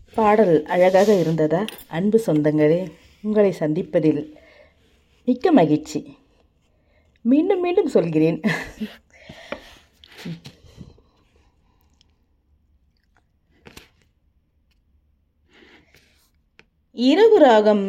பாடல் அழகாக இருந்ததா? அன்பு சொந்தங்களே, உங்களை சந்திப்பதில் மிக்க மகிழ்ச்சி. மீண்டும் மீண்டும் சொல்கிறேன். இரவு ராகம்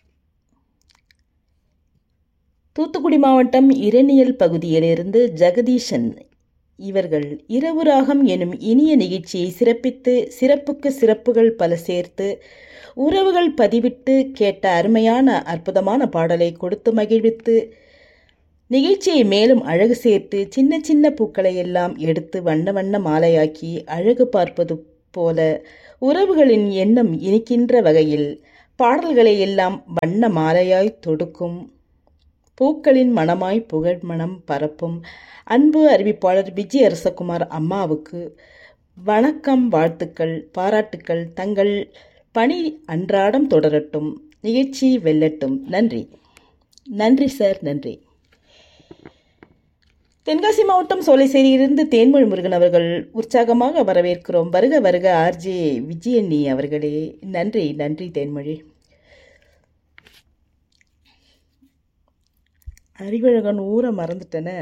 தூத்துக்குடி மாவட்டம் இரணியல் பகுதியிலிருந்து ஜெகதீஷன் இவர்கள் இரவு ராகம் எனும் இனிய நிகழ்ச்சியை சிறப்பித்து சிறப்புக்கு சிறப்புகள் பல சேர்த்து உறவுகள் பதிவிட்டு கேட்ட அருமையான அற்புதமான பாடலை கொடுத்து மகிழ்வித்து நிகழ்ச்சியை மேலும் அழகு சேர்த்து சின்ன சின்ன பூக்களை எல்லாம் எடுத்து வண்ண வண்ண மாலையாக்கி அழகு பார்ப்பது போல உறவுகளின் எண்ணம் இனிக்கின்ற வகையில் பாடல்களை எல்லாம் வண்ண மாலையாய் தொடுக்கும் பூக்களின் மனமாய் புகழ் மனம் பரப்பும் அன்பு அறிவிப்பாளர் விஜய் அரசகுமார் அம்மாவுக்கு வணக்கம், வாழ்த்துக்கள், பாராட்டுக்கள். தங்கள் பணி அன்றாடம் தொடரட்டும், நிகழ்ச்சி வெல்லட்டும். நன்றி. நன்றி சார், நன்றி. தென்காசி மாவட்டம் சோலைசேரியிலிருந்து தேன்மொழி முருகன் அவர்கள் உற்சாகமாக வரவேற்கிறோம். வருக வருக ஆர்ஜே விஜயண்ணி அவர்களே. நன்றி நன்றி தேன்மொழி. அறிவழகன் ஊரை மறந்துட்டேனே.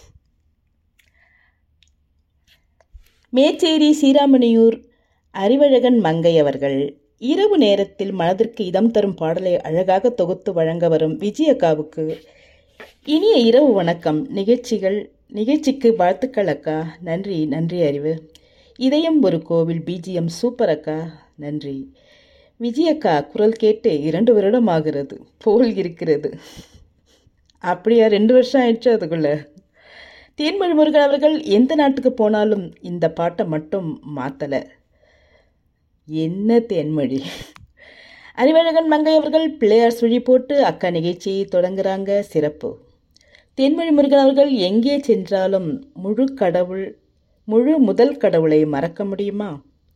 மேச்சேரி சீராமணியூர் அறிவழகன் மங்கை அவர்கள் இரவு நேரத்தில் மனதிற்கு இதம் தரும் பாடலை அழகாக தொகுத்து வழங்க வரும் விஜயக்காவுக்கு இனிய இரவு வணக்கம். நிகழ்ச்சிக்கு வாழ்த்துக்கள் அக்கா. நன்றி நன்றி அறிவு. இதயம் ஒரு கோவில் பிஜிஎம் சூப்பர் அக்கா. நன்றி விஜயக்கா. குரல் கேட்டு 2 வருடம் ஆகிறது போல் இருக்கிறது. அப்படியா? 2 வருஷம் ஆயிடுச்சு அதுக்குள்ள. தேன்மொழி முருகன் அவர்கள் எந்த நாட்டுக்கு போனாலும் இந்த பாட்டை மட்டும் மாத்தலை. என்ன தேன்மொழி? அறிவழகன் மங்கை அவர்கள் பிள்ளையார் சுழி போட்டு அக்கா நிகழ்ச்சியை தொடங்குறாங்க. சிறப்பு. தேன்மொழி முருகன் அவர்கள் எங்கே சென்றாலும் முழு முதல் கடவுளை மறக்க முடியுமா?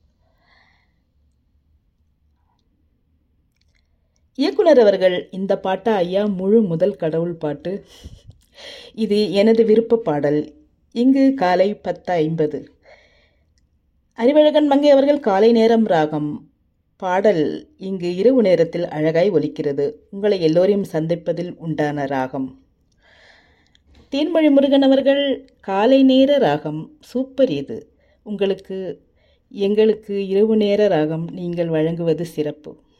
இயக்குனர் அவர்கள் இந்த பாட்டா ஐயா? முழு முதல் கடவுள் பாட்டு. இது எனது விருப்ப பாடல். இங்கு காலை 10:50. அறிவழகன் மங்கை அவர்கள் காலை நேரம் ராகம் பாடல் இங்கு இரவு நேரத்தில் அழகாய் ஒலிக்கிறது. உங்களை எல்லோரையும் சந்திப்பதில் உண்டான ராகம். தேன்மொழி முருகன் அவர்கள் காலை நேர ராகம் சூப்பர். இது எங்களுக்கு இரவு நேர ராகம் நீங்கள் வழங்குவது சிறப்பு.